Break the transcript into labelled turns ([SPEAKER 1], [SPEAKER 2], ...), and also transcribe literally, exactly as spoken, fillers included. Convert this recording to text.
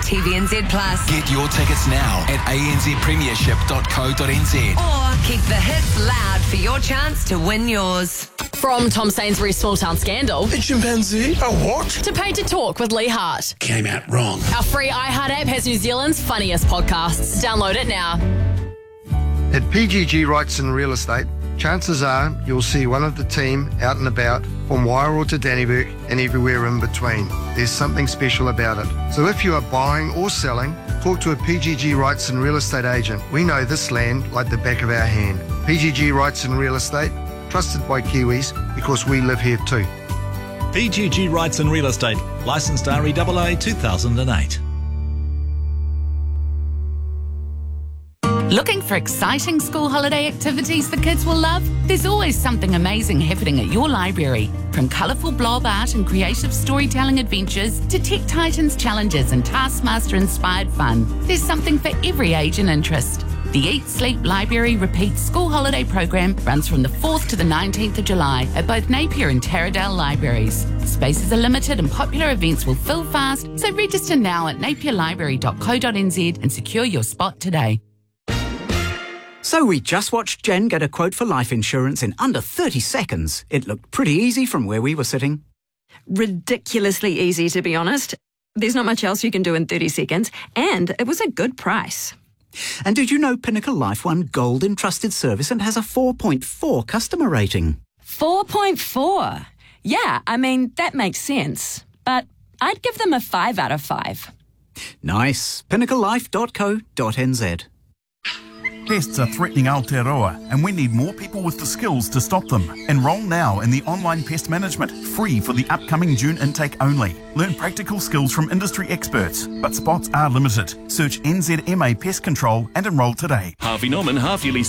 [SPEAKER 1] T V N Z Plus.
[SPEAKER 2] Get your tickets now at a n z premiership dot co dot n z.
[SPEAKER 1] Or keep the hits loud for your chance to win yours.
[SPEAKER 3] From Tom Sainsbury's Small Town Scandal
[SPEAKER 4] A chimpanzee? A what?
[SPEAKER 3] to Painted Talk with Lee Hart.
[SPEAKER 4] Came out wrong.
[SPEAKER 3] Our free iHeart app has New Zealand's funniest podcasts. Download it now.
[SPEAKER 5] At P G G Rights and Real Estate, chances are you'll see one of the team out and about from Wairoa to Dannevirke and everywhere in between. There's something special about it. So if you are buying or selling, talk to a P G G Rights and Real Estate agent. We know this land like the back of our hand. P G G Rights and Real Estate, trusted by Kiwis because we live here too.
[SPEAKER 6] P G G Rights and Real Estate, licensed R E A A two thousand eight.
[SPEAKER 7] Looking for exciting school holiday activities the kids will love? There's always something amazing happening at your library. From colourful blob art and creative storytelling adventures to Tech Titans challenges and Taskmaster-inspired fun, there's something for every age and interest. The Eat, Sleep, Library, Repeat school holiday program runs from the fourth to the nineteenth of July at both Napier and Taradale libraries. Spaces are limited and popular events will fill fast, so register now at napier library dot co dot n z and secure your spot today.
[SPEAKER 8] So we just watched Jen get a quote for life insurance in under thirty seconds. It looked pretty easy from where we were sitting.
[SPEAKER 9] Ridiculously easy, to be honest. There's not much else you can do in thirty seconds, and it was a good price.
[SPEAKER 8] And did you know Pinnacle Life won Gold in Trusted Service and has a four point four customer rating?
[SPEAKER 9] four point four? Yeah, I mean, that makes sense. But I'd give them a five out of five.
[SPEAKER 8] Nice. pinnacle life dot co dot n z.
[SPEAKER 10] Pests are threatening Aotearoa, and we need more people with the skills to stop them. Enrol now in the online pest management, free for the upcoming June intake only. Learn practical skills from industry experts, but spots are limited. Search N Z M A Pest Control and enrol today.
[SPEAKER 11] Harvey Norman half-yearly